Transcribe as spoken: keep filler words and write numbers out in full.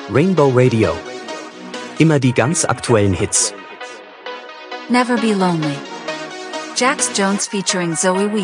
Rainbow Radio. Immer die ganz aktuellen Hits. Never Be Lonely. Jax Jones featuring Zoe Weed.